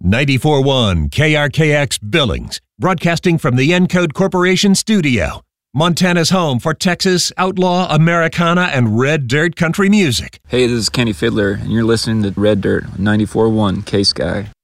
94.1 KRKX Billings, broadcasting from the Encode Corporation studio. Montana's home for Texas, outlaw, Americana, and red dirt country music. Hey, this is Kenny Fiddler, and you're listening to Red Dirt, 94.1 K-Sky.